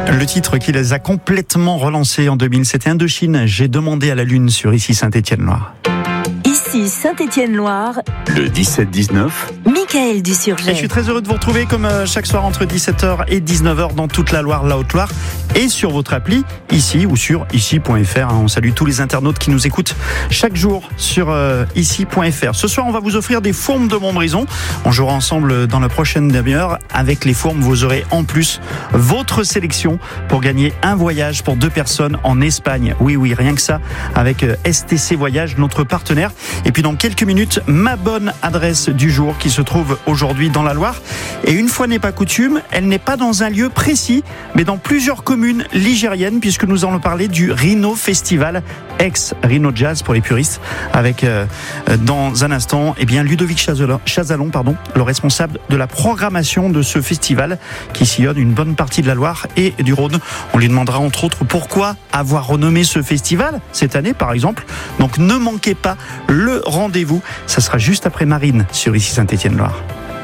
Le titre qui les a complètement relancés en 2000, c'était Indochine. J'ai demandé à la lune sur Ici Saint-Étienne-Loire. Ici Saint-Étienne-Loire. Le 17-19. Michael Dusurget. Et je suis très heureux de vous retrouver comme chaque soir entre 17h et 19h dans toute la Loire, la Haute-Loire et sur votre appli ici ou sur ici.fr. On salue tous les internautes qui nous écoutent chaque jour sur ici.fr. Ce soir, on va vous offrir des fourmes de Montbrison. On jouera ensemble dans la prochaine demi-heure. Avec les fourmes, vous aurez en plus votre sélection pour gagner un voyage pour 2 personnes en Espagne. Oui, rien que ça, avec STC Voyage, notre partenaire. Et puis dans quelques minutes, ma bonne adresse du jour qui se trouve aujourd'hui dans la Loire. Et une fois n'est pas coutume, elle n'est pas dans un lieu précis, mais dans plusieurs communes ligériennes, puisque nous allons parler du Rhino Festival, ex-Rhino Jazz pour les puristes, avec dans un instant Ludovic Chazalon, le responsable de la programmation de ce festival qui sillonne une bonne partie de la Loire et du Rhône. On lui demandera entre autres pourquoi avoir renommé ce festival cette année par exemple. Donc ne manquez pas le rendez-vous, ça sera juste après Marine sur Ici Saint-Étienne-Loire.